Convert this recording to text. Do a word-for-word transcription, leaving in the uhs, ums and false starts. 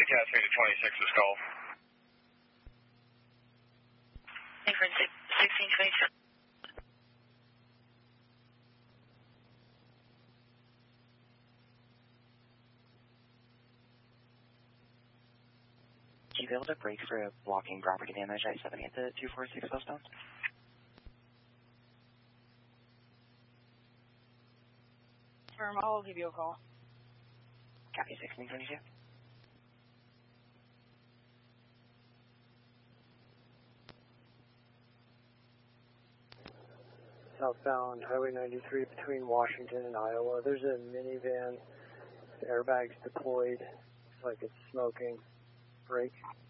cast me to twenty-six was called. Inference sixteen twenty-seven. Can you be able to break for a blocking property damage I seven eight to two four six westbound? Firm, I'll give you a call. Copy sixteen twenty-two. Southbound Highway ninety-three between Washington and Iowa. There's a minivan, the airbag's deployed, looks like it's smoking. Brake.